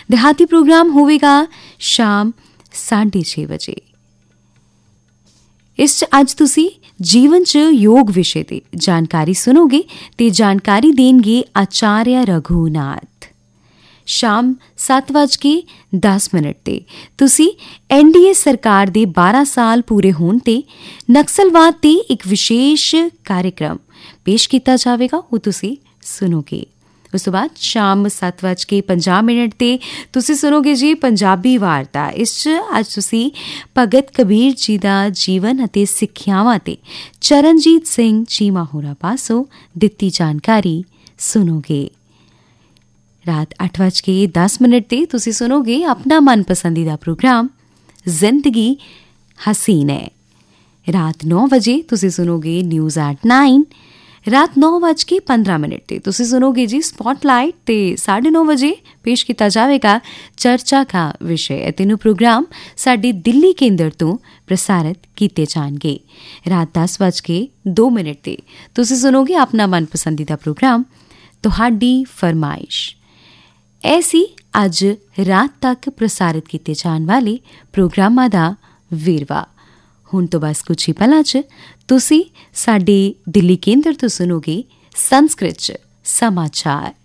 ਦਿਹਾਤੀ ਪ੍ਰੋਗਰਾਮ ਹੋਵੇਗਾ ਸ਼ਾਮ 6:30 ਵਜੇ। ਇਸ 'ਚ ਅੱਜ ਤੁਸੀਂ ਜੀਵਨ 'ਚ ਯੋਗ ਵਿਸ਼ੇ ਤੇ ਜਾਣਕਾਰੀ ਸੁਣੋਗੇ ਤੇ ਜਾਣਕਾਰੀ ਦੇਣਗੇ ਆਚਾਰਿਆ ਰਘੂਨਾਥ। ਸ਼ਾਮ 7:10 ਤੇ ਤੁਸੀਂ NDA ਸਰਕਾਰ ਦੇ 12 ਸਾਲ ਪੂਰੇ ਹੋਣ ਤੇ ਨਕਸਲਵਾਦ ਤੇ ਇੱਕ ਵਿਸ਼ੇਸ਼ ਕਾਰਜਕ੍ਰਮ ਪੇਸ਼ ਕੀਤਾ ਜਾਵੇਗਾ, ਉਹ ਤੁਸੀਂ ਸੁਣੋਗੇ। ਉਸ ਤੋਂ ਬਾਅਦ ਸ਼ਾਮ 7:50 ਤੇ ਤੁਸੀਂ ਸੁਣੋਗੇ ਜੀ ਪੰਜਾਬੀ ਵਾਰਤਾ। ਇਸ 'ਚ ਅੱਜ ਤੁਸੀਂ ਭਗਤ ਕਬੀਰ ਜੀ ਦਾ ਜੀਵਨ ਅਤੇ ਸਿੱਖਿਆਵਾਂ ਤੇ ਚਰਨਜੀਤ ਸਿੰਘ ਚੀਮਾ ਹੋਰਾਂ ਪਾਸੋਂ ਦਿੱਤੀ ਜਾਣਕਾਰੀ ਸੁਣੋਗੇ। ਰਾਤ 8:10 ਤੇ ਤੁਸੀਂ ਸੁਣੋਗੇ ਆਪਣਾ ਮਨਪਸੰਦੀਦਾ ਪ੍ਰੋਗਰਾਮ ਜ਼ਿੰਦਗੀ ਹਸੀਨ ਹੈ। ਰਾਤ 9 ਵਜੇ ਤੁਸੀਂ ਸੁਣੋਗੇ ਨਿਊਜ਼ ਐਟ 9। ਰਾਤ 9:15 ਤੇ ਤੁਸੀਂ ਸੁਣੋਗੇ ਜੀ ਸਪੌਟਲਾਈਟ ਤੇ 9:30 ਵਜੇ ਪੇਸ਼ ਕੀਤਾ ਜਾਵੇਗਾ ਚਰਚਾ ਦਾ ਵਿਸ਼ੇ। ਇਹ ਤਿੰਨੋਂ ਪ੍ਰੋਗਰਾਮ ਸਾਡੇ ਦਿੱਲੀ ਕੇਂਦਰ ਤੋਂ ਪ੍ਰਸਾਰਿਤ ਕੀਤੇ ਜਾਣਗੇ। ਰਾਤ 10:02 ਤੇ ਤੁਸੀਂ ਸੁਣੋਗੇ ਆਪਣਾ ਮਨਪਸੰਦੀਦਾ ਪ੍ਰੋਗਰਾਮ ਤੁਹਾਡੀ ਫਰਮਾਇਸ਼। ਇਹ ਸੀ ਅੱਜ ਰਾਤ ਤੱਕ ਪ੍ਰਸਾਰਿਤ ਕੀਤੇ ਜਾਣ ਵਾਲੇ ਪ੍ਰੋਗਰਾਮਾਂ ਦਾ ਵੇਰਵਾ। ਹੁਣ ਤੋਂ ਬਸ ਕੁਝ ਹੀ ਪਲਾਂ 'ਚ ਤੁਸੀਂ ਸਾਡੇ ਦਿੱਲੀ ਕੇਂਦਰ ਤੋਂ ਸੁਣੋਗੇ ਸੰਸਕ੍ਰਿਤ 'ਚ ਸਮਾਚਾਰ।